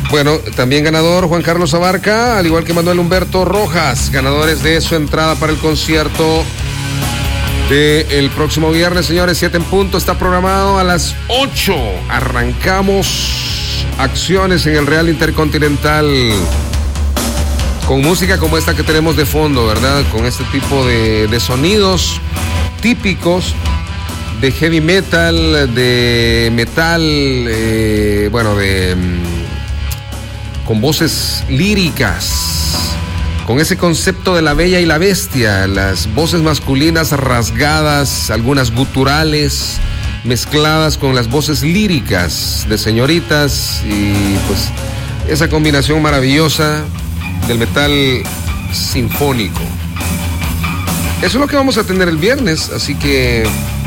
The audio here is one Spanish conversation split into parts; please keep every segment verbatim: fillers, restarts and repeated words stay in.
Bueno, también ganador Juan Carlos Abarca, al igual que Manuel Humberto Rojas, ganadores de su entrada para el concierto del próximo viernes, señores, siete en punto, está programado a las ocho. Arrancamos acciones en el Real Intercontinental con música como esta que tenemos de fondo, ¿verdad? Con este tipo de, de sonidos típicos de heavy metal, de metal, eh, bueno, de con voces líricas, con ese concepto de la bella y la bestia, las voces masculinas rasgadas, algunas guturales, mezcladas con las voces líricas de señoritas, y pues esa combinación maravillosa del metal sinfónico. Eso es lo que vamos a tener el viernes, así que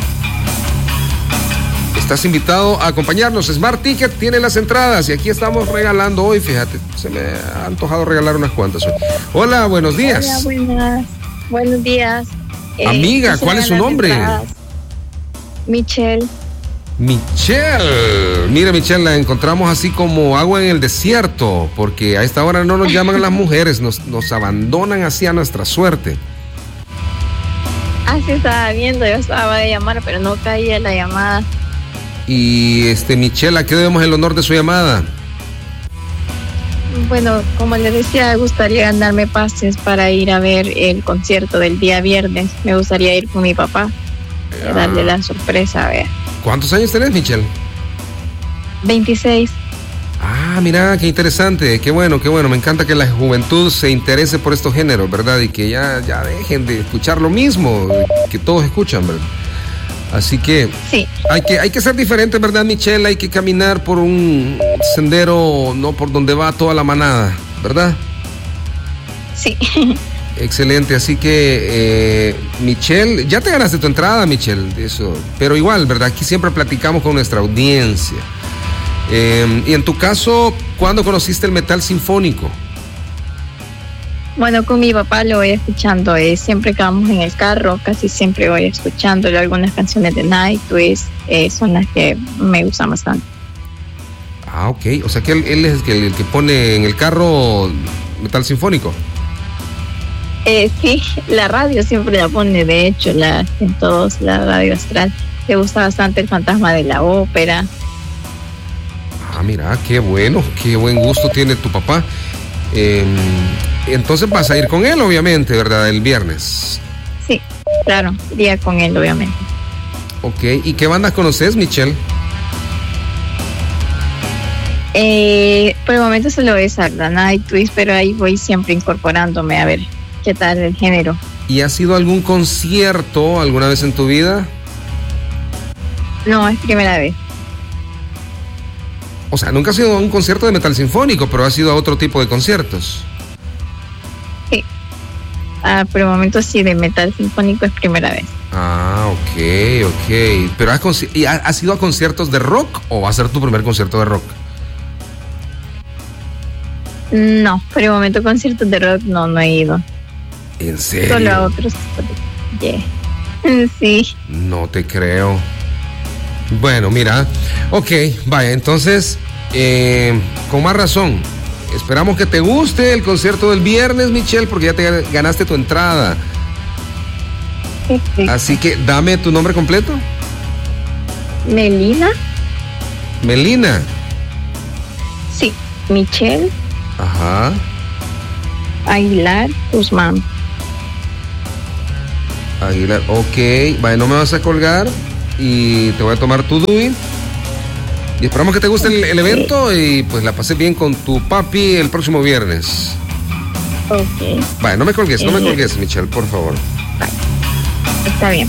estás invitado a acompañarnos. Smart Ticket tiene las entradas y aquí estamos regalando hoy, fíjate, se me ha antojado regalar unas cuantas hoy. Hola, buenos días. Hola, buenas. Buenos días. Amiga, eh, ¿cuál es su nombre? Entradas. Michelle. Michelle. Mira, Michelle, la encontramos así como agua en el desierto, porque a esta hora no nos llaman las mujeres, nos, nos abandonan así a nuestra suerte. Así estaba viendo, yo estaba de llamar, pero no caía la llamada. Y este, Michelle, ¿a qué debemos el honor de su llamada? Bueno, como le decía, me gustaría ganarme pases para ir a ver el concierto del día viernes. Me gustaría ir con mi papá, ah. darle la sorpresa, a ver. ¿Cuántos años tenés, Michelle? veintiséis. Ah, mira, qué interesante, qué bueno, qué bueno. Me encanta que la juventud se interese por estos géneros, ¿verdad? Y que ya, ya dejen de escuchar lo mismo que todos escuchan, ¿verdad? Así que sí. hay que hay que ser diferente, ¿verdad, Michelle? Hay que caminar por un sendero, no por donde va toda la manada, ¿verdad? Sí. Excelente, así que eh, Michelle, ya te ganaste tu entrada, Michelle, eso, pero igual, ¿verdad? Aquí siempre platicamos con nuestra audiencia. Eh, y en tu caso, ¿cuándo conociste el metal sinfónico? Bueno, con mi papá lo voy escuchando, eh, siempre que vamos en el carro, casi siempre voy escuchándolo. Algunas canciones de Nightwish eh, son las que me gustan bastante. Ah, ok, o sea que él, él es el que, el que pone en el carro metal sinfónico. Eh, sí, la radio siempre la pone, de hecho, la, en todos, la radio astral. Le gusta bastante el Fantasma de la Ópera. Ah, mira, qué bueno, qué buen gusto tiene tu papá. Eh, entonces vas a ir con él, obviamente, ¿verdad? El viernes. Sí, claro, iría con él, obviamente. Ok, ¿y qué bandas conoces, Michelle? Eh, por el momento solo es Sarda Nightwish, pero ahí voy siempre incorporándome a ver qué tal el género. ¿Y has ido a algún concierto alguna vez en tu vida? No, es primera vez. O sea, nunca has ido a un concierto de metal sinfónico, pero has ido a otro tipo de conciertos. Sí. Ah, por el momento sí, de metal sinfónico es primera vez. Ah, ok, ok. ¿Pero has, y has ido a conciertos de rock o va a ser tu primer concierto de rock? No, por el momento conciertos de rock no, no he ido. ¿En serio? Solo a otros. Yeah. Sí. No te creo. Bueno, mira, ok, vaya, entonces, eh, con más razón, esperamos que te guste el concierto del viernes, Michelle, porque ya te ganaste tu entrada. Perfecto. Así que dame tu nombre completo. Melina. Melina. Sí, Michelle. Ajá. Aguilar Guzmán. Aguilar, ok, vaya, no me vas a colgar. Y te voy a tomar tu D U I. Y esperamos que te guste el, el evento y pues la pases bien con tu papi el próximo viernes. Ok. Vale, no me colgues, no me colgues, Michelle, por favor. Vale. Está bien.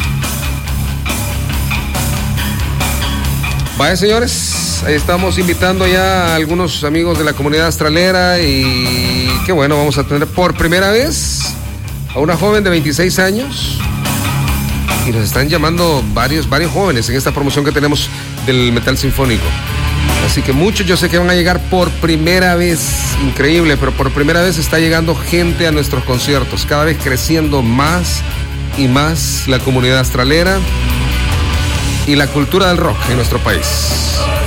Vaya, señores, ahí estamos invitando ya a algunos amigos de la comunidad astralera y qué bueno, vamos a tener por primera vez a una joven de veintiséis años. Y nos están llamando varios, varios jóvenes en esta promoción que tenemos del metal sinfónico. Así que muchos yo sé que van a llegar por primera vez. Increíble, pero por primera vez está llegando gente a nuestros conciertos. Cada vez creciendo más y más la comunidad astralera y la cultura del rock en nuestro país.